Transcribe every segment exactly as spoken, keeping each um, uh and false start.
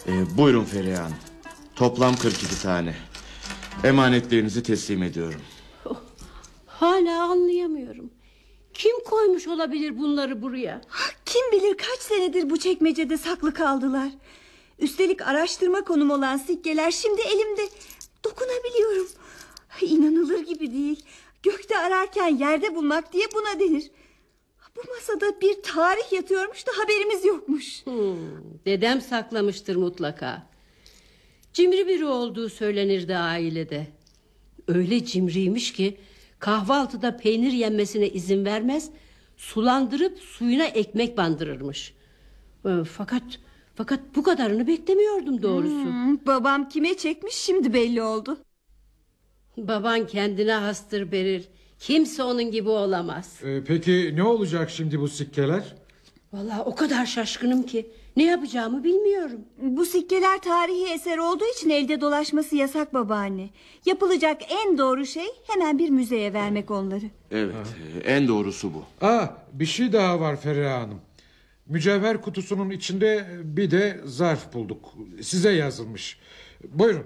Ee, buyurun Feriha Hanım. Toplam kırk iki tane. Emanetlerinizi teslim ediyorum. Oh, hala anlayamıyorum. Kim koymuş olabilir bunları buraya? Kim bilir kaç senedir bu çekmecede saklı kaldılar. Üstelik araştırma konum olan sikkeler şimdi elimde. Dokunabiliyorum. İnanılır gibi değil. Gökte ararken yerde bulmak diye buna denir. Bu masada bir tarih yatıyormuş da haberimiz yokmuş. Hmm, dedem saklamıştır mutlaka. Cimri biri olduğu söylenirdi ailede. Öyle cimriymiş ki kahvaltıda peynir yenmesine izin vermez, sulandırıp suyuna ekmek bandırırmış. Fakat fakat bu kadarını beklemiyordum doğrusu. Hmm, babam kime çekmiş şimdi belli oldu. Baban kendine hastır Beril. Kimse onun gibi olamaz. Ee, peki ne olacak şimdi bu sikkeler? Vallahi o kadar şaşkınım ki ne yapacağımı bilmiyorum. Bu sikkeler tarihi eser olduğu için elde dolaşması yasak babaanne. Yapılacak en doğru şey hemen bir müzeye vermek onları. Evet, en doğrusu bu. Aa, bir şey daha var Feriha Hanım. Mücevher kutusunun içinde bir de zarf bulduk. Size yazılmış. Buyurun.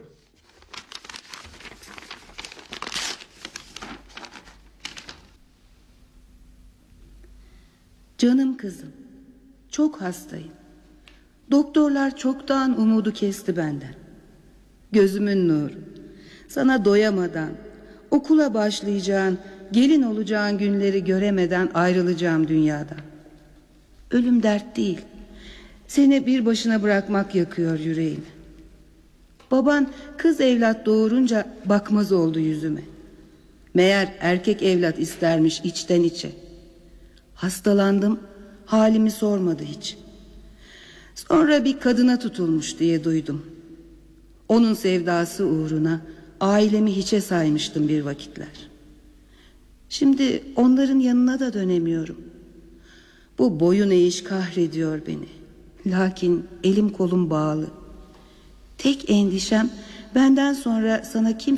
Canım kızım, çok hastayım. Doktorlar çoktan umudu kesti benden. Gözümün nuru. Sana doyamadan, okula başlayacağın, gelin olacağın günleri göremeden ayrılacağım dünyadan. Ölüm dert değil. Seni bir başına bırakmak yakıyor yüreğimi. Baban kız evlat doğurunca bakmaz oldu yüzüme. Meğer erkek evlat istermiş içten içe. Hastalandım, halimi sormadı hiç. Sonra bir kadına tutulmuş diye duydum. Onun sevdası uğruna ailemi hiçe saymıştım bir vakitler. Şimdi onların yanına da dönemiyorum. Bu boyun eğiş kahrediyor beni. Lakin elim kolum bağlı. Tek endişem benden sonra sana kimse